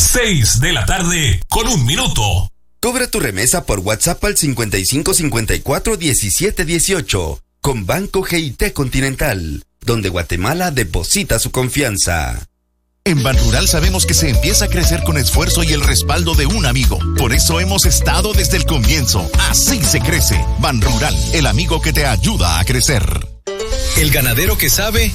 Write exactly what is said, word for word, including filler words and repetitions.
Seis de la tarde con un minuto. Cobra tu remesa por WhatsApp al cincuenta y cinco cincuenta y cuatro diecisiete dieciocho con Banco G I T Continental, donde Guatemala deposita su confianza. En Banrural sabemos que se empieza a crecer con esfuerzo y el respaldo de un amigo. Por eso hemos estado desde el comienzo. Así se crece. Banrural, el amigo que te ayuda a crecer. El ganadero que sabe